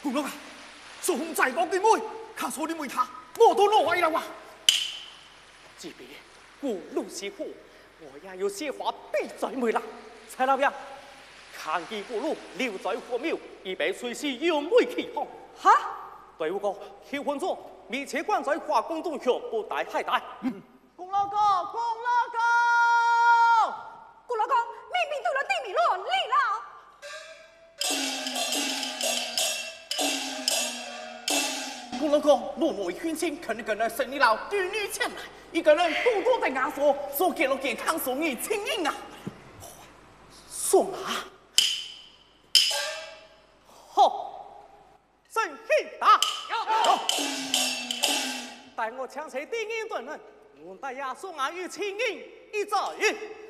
公公啊，说红在我敬畏，卡说你为他，我都落坏了啊！ 即便过路西湖，我也有些话必在眉啦。蔡老表，看见过路留在火庙，以备随时用煤起火。 哈？ 队伍哥，求婚咗，密切关在华工洞穴，不带懈怠。 公老公，公老公，公老公，明明到了地米乱里了。 公老公，默默劝亲，可能跟人生意老，女女前来，一个人多多的压缩，所给了健康，所以轻盈啊。说嘛？ 好，身体大，待我强势第一顿人，我带亚索亚与青英一早一。